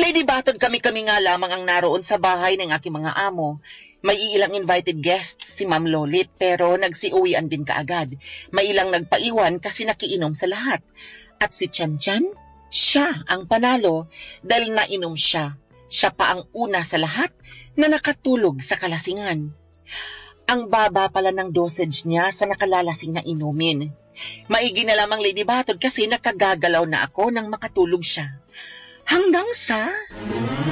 Lady Batod, kami-kami nga lamang ang naroon sa bahay ng aking mga amo. May ilang invited guests si Ma'am Lolit pero nagsiuwian din kaagad. May ilang nagpaiwan kasi nakiinom sa lahat. At si Chan Chan, siya ang panalo dahil nainom siya. Siya pa ang una sa lahat na nakatulog sa kalasingan. Ang baba pala ng dosage niya sa nakalalasing na inumin. Maigi na lamang, Lady Batod, kasi nakagagalaw na ako nang makatulog siya. Hanggang sa...